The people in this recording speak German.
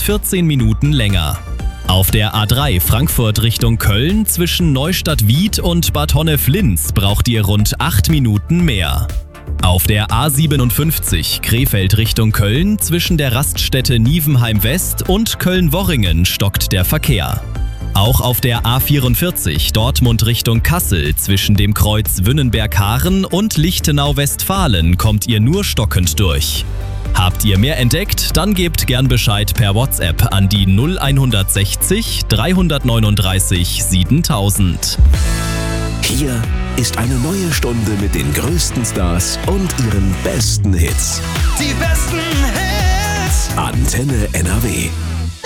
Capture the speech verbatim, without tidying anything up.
vierzehn Minuten länger. Auf der A drei Frankfurt Richtung Köln zwischen Neustadt-Wied und Bad Honnef-Linz braucht ihr rund acht Minuten mehr. Auf der A siebenundfünfzig Krefeld Richtung Köln zwischen der Raststätte Nievenheim West und Köln-Worringen stockt der Verkehr. Auch auf der A vierundvierzig Dortmund Richtung Kassel zwischen dem Kreuz Wünnenberg-Haaren und Lichtenau-Westfalen kommt ihr nur stockend durch. Habt ihr mehr entdeckt? Dann gebt gern Bescheid per WhatsApp an die null hundertsechzig dreihundertneununddreißig siebentausend. Hier ist eine neue Stunde mit den größten Stars und ihren besten Hits. Die besten Hits. Antenne N R W.